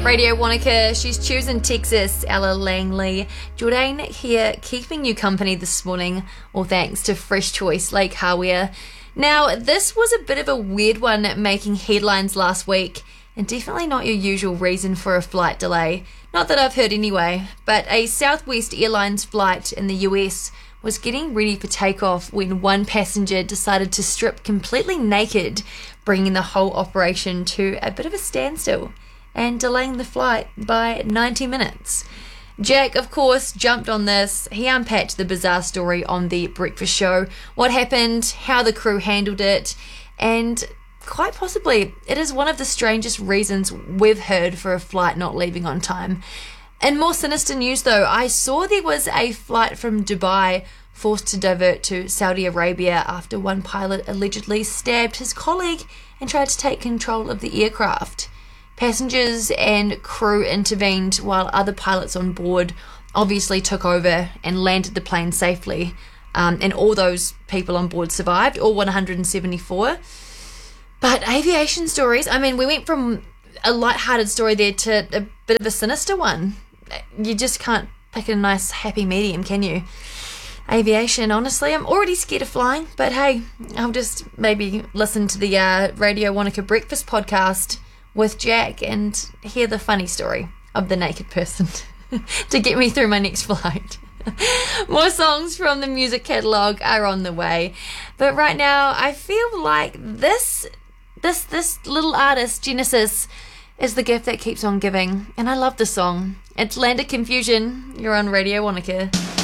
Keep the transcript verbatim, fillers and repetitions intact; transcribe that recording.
Radio Wanaka, she's choosing Texas, Ella Langley. Jordan here, keeping you company this morning, all thanks to Fresh Choice Lake Hawea. Now, this was a bit of a weird one making headlines last week, and definitely not your usual reason for a flight delay. Not that I've heard anyway, but a Southwest Airlines flight in the U S was getting ready for takeoff when one passenger decided to strip completely naked, bringing the whole operation to a bit of a standstill and delaying the flight by ninety minutes. Jack, of course, jumped on this. He unpacked the bizarre story on The Breakfast Show, what happened, how the crew handled it, and quite possibly it is one of the strangest reasons we've heard for a flight not leaving on time. In more sinister news though, I saw there was a flight from Dubai forced to divert to Saudi Arabia after one pilot allegedly stabbed his colleague and tried to take control of the aircraft. Passengers and crew intervened while other pilots on board obviously took over and landed the plane safely. Um, and all those people on board survived, all one hundred seventy-four. But aviation stories, I mean, we went from a light-hearted story there to a bit of a sinister one. You just can't pick a nice happy medium, can you? Aviation, honestly, I'm already scared of flying, but hey, I'll just maybe listen to the uh, Radio Wanaka Breakfast podcast with Jack and hear the funny story of the naked person to get me through my next flight. More songs from the music catalogue are on the way, but right now I feel like this this this little artist Genesis is the gift that keeps on giving, and I love the song. It's Land of Confusion. You're on Radio Wanaka.